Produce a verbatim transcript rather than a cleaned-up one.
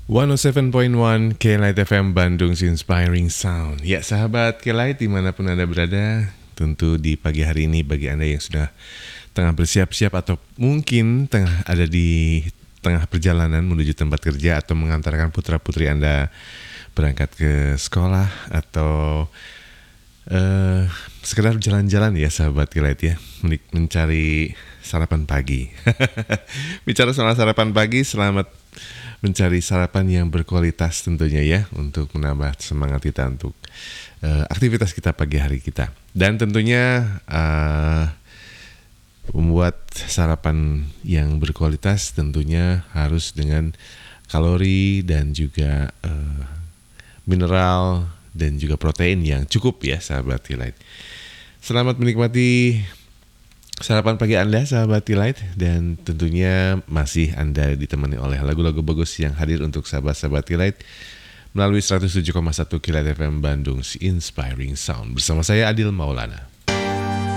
seratus tujuh koma satu K-Light F M Bandung's Inspiring Sound. Ya sahabat K-Light dimanapun Anda berada, tentu di pagi hari ini bagi Anda yang sudah tengah bersiap-siap atau mungkin tengah ada di tengah perjalanan menuju tempat kerja atau mengantarkan putra-putri Anda berangkat ke sekolah atau uh, sekedar jalan-jalan ya sahabat K-Light ya, mencari sarapan pagi. Bicara soal sarapan pagi, selamat mencari sarapan yang berkualitas tentunya ya, untuk menambah semangat kita untuk uh, aktivitas kita pagi hari kita. Dan tentunya uh, membuat sarapan yang berkualitas tentunya harus dengan kalori dan juga uh, mineral dan juga protein yang cukup ya sahabat T-Light. Selamat menikmati sarapan pagi Anda sahabat T-Light, dan tentunya masih Anda ditemani oleh lagu-lagu bagus yang hadir untuk sahabat-sahabat T-Light melalui seratus tujuh koma satu K-Light F M Bandung's Inspiring Sound bersama saya Adil Maulana.